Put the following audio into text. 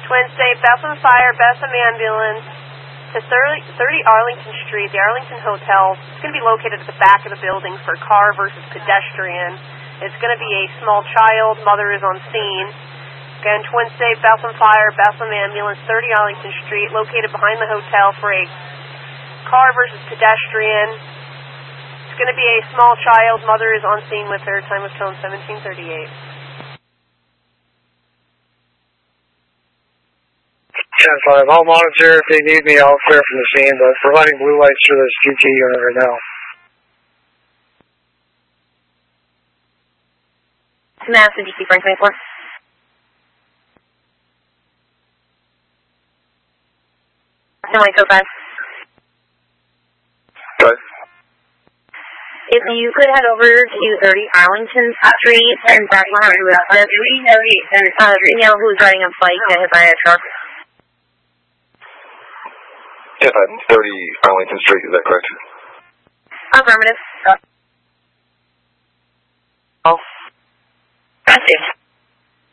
Twin State, Bethlehem Fire, Bethlehem Ambulance to 30 Arlington Street, the Arlington Hotel. It's going to be located at the back of the building for car versus pedestrian. It's going to be a small child. Mother is on scene. Again, Twin State, Bethlehem Fire, Bethlehem Ambulance, 30 Arlington Street, located behind the hotel for a car versus pedestrian. It's going to be a small child. Mother is on scene with her. Time of tone 1738. 10-5. I'll monitor. If they need me, I'll clear from the scene, but providing blue lights for this GT unit right now. Mass and GT Frank 24. White 05. Good. If you could head over to 30 Arlington Street and Bethlehem, you know who's riding a bike that hit by a truck? Yeah, 30 Arlington Street, is that correct? Affirmative.